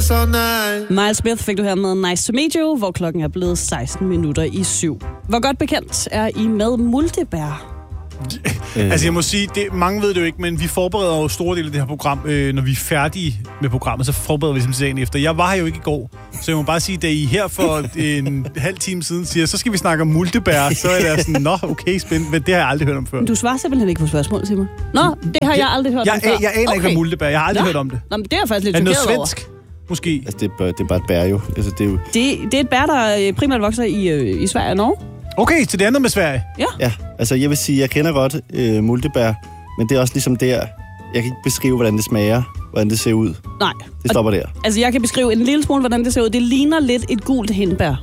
all night. Miles Smith fik du her med Nice to Meet You, hvor klokken er blevet 16:16. Hvor godt bekendt er I med multibær? Altså jeg må sige, mange ved det jo ikke, men vi forbereder jo store dele af det her program. Når vi er færdige med programmet, så forbereder vi simpelthen dagen efter. Jeg var her jo ikke i går, så jeg må bare sige, da I her for en halv time siden siger, så skal vi snakke om multibær, så er det sådan, nå, okay, spændende, men det har jeg aldrig hørt om før. Du svarer simpelthen ikke på spørgsmål, Simon. Nå, det har jeg aldrig hørt om før. Jeg aner ikke, hvad multibær. Jeg har aldrig hørt om det. Nå, men det er jeg faktisk lidt chokeret over. Er det noget svensk? Måske. Altså, det er bare et bær jo. Altså, det er et bær, der primært vokser i Sverige og Norge. Okay, så det er noget med Sverige? Ja, altså jeg vil sige, jeg kender godt multibær, men det er også ligesom der, jeg kan ikke beskrive, hvordan det smager, hvordan det ser ud. Nej. Det stopper der. Altså jeg kan beskrive en lille smule, hvordan det ser ud. Det ligner lidt et gult hindbær.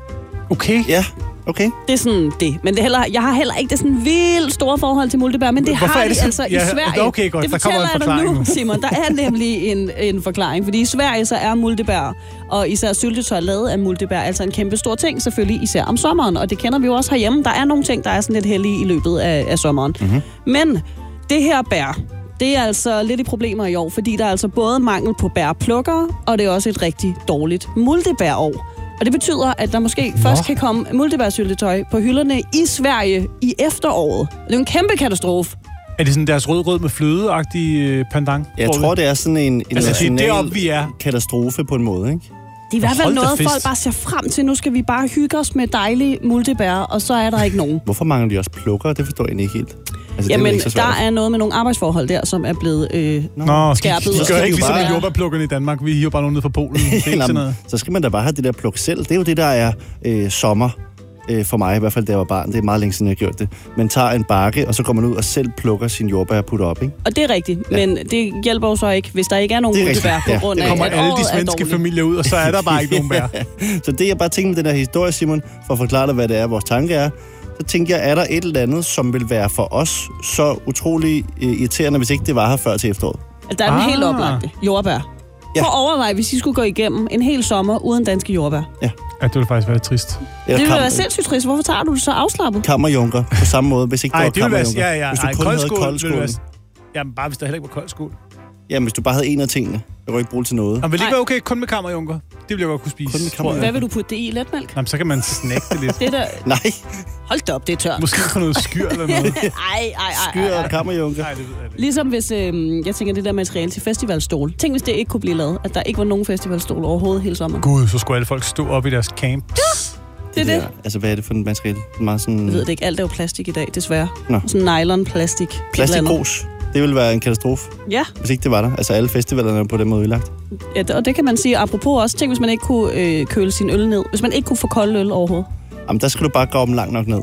Okay. Ja, okay. Det er sådan det. Men jeg har heller ikke det sådan vildt store forhold til multibær, men det har de altså i Sverige. Okay, godt. Det fortæller jeg dig nu, Simon. Der er nemlig en forklaring. Fordi i Sverige så er multibær, og især syltetøj lavet af multibær, altså en kæmpe stor ting, selvfølgelig især om sommeren. Og det kender vi jo også herhjemme. Der er nogle ting, der er sådan lidt hellige i løbet af sommeren. Mm-hmm. Men det her bær, det er altså lidt i problemer i år, fordi der er altså både mangel på bærplukker, og det er også et rigtig dårligt multibærår. Og det betyder, at der måske først kan komme multibærsyltetøj på hylderne i Sverige i efteråret. Det er jo en kæmpe katastrofe. Er det sådan deres rød med fløde-agtige pendant? Jeg tror, det er sådan en national katastrofe på en måde, ikke? Det er i hvert fald noget, folk bare ser frem til. Nu skal vi bare hygge os med dejlige multibær, og så er der ikke nogen. Hvorfor mangler de også plukker? Det forstår jeg ikke helt. Altså, jamen, der er noget med nogle arbejdsforhold der, som er blevet skærpet. Så gør ikke ligesom med jordbærplukkerne i Danmark. Vi hiver bare nogen ned fra Polen. Så skal man da bare have det der pluk selv. Det er jo det, der er sommer for mig, i hvert fald da jeg var barn. Det er meget længe siden, jeg har gjort det. Man tager en bakke, og så går man ud og selv plukker sin jordbær og putter op, ikke? Og det er rigtigt, men det hjælper jo så ikke, hvis der ikke er nogen multibær på grund af, at året er dårligt. Det kommer alle de svenske familier ud, og så er der bare ikke nogen bær. Så det, jeg bare tænkte med den her historie, Simon, for at forklare dig, hvad det er, vores tanke er, så tænker jeg, er der et eller andet, som vil være for os så utrolig irriterende, hvis ikke det var her før til efteråret? Der er den helt oplagte jordbær. Ja. For overvej, hvis I skulle gå igennem en hel sommer uden danske jordbær. Ja. Ja, det ville faktisk være trist. Det ville være sindssygt trist. Hvorfor tager du det så afslappet? Kammerjunker på samme måde, hvis ikke der var kammerjunker. Hvis du kun havde koldskål. Jamen bare hvis der heller ikke var koldskål. Jamen hvis du bare havde en af tingene. Jeg kunne ikke bruge det til noget. Jamen vil det ikke være okay kun med kammerjunker? Det ville jeg godt kunne spise. Hvad vil du putte det i? Letmælk? Jamen så kan man snakke det lidt. Det der... Nej. Hold da op, det er tørt. Måske på noget skyr eller noget. Ej. Skyr og kammerjunker. Nej, det ved jeg ikke. Ligesom hvis, jeg tænker det der materiale til festivalstol. Tænk hvis det ikke kunne blive lavet. At der ikke var nogen festivalstol overhovedet hele sommeren. Gud, så skulle alle folk stå op i deres camp. Det er det. Altså, hvad er det for en materiale? Meget sådan... Jeg ved det ikke. Alt er jo plastik i dag, desværre. Nå. Sådan nylon-plastik. Plastikgrus. Det ville være en katastrofe. Ja. Hvis ikke det var der. Altså, alle festivalerne er på den måde udlagt. Ja, og det kan man sige. Apropos også, tænk hvis man ikke kunne køle sin øl ned. Hvis man ikke kunne få kold øl overhovedet. Jamen, der skal du bare grave dem langt nok ned.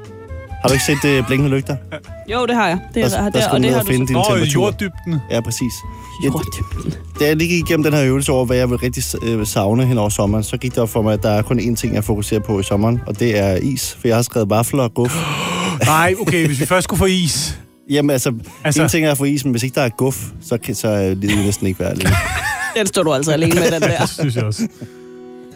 Har du ikke set blinkende lygter? Jo, det har jeg. Der skal du ned og finde din temperatur. Jorddybden. Ja, præcis. Jorddybden. Da jeg lige gik igennem den her øvelse over, hvad jeg vil rigtig savne hen over sommeren, så gik det op for mig, at der er kun én ting, jeg fokuserer på i sommeren, og det er is. For jeg har skrevet vafler og guf. Nej, okay, hvis vi først skulle få is. Jamen altså, en ting er at få is, men hvis ikke der er guf, så er livet næsten ikke værd alene. Den står du altså alene med, den der. Det synes jeg også.